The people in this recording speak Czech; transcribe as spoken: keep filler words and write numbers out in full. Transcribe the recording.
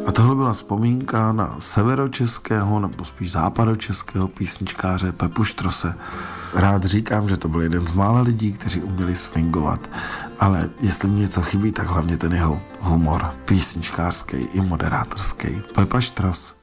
A tohle byla vzpomínka na severočeského nebo spíš západočeského písničkáře Pepu Štrose. Rád říkám, že to byl jeden z mála lidí, kteří uměli swingovat, ale jestli mi něco chybí, tak hlavně ten jeho humor, písničkářský i moderátorský. Pepa Štros.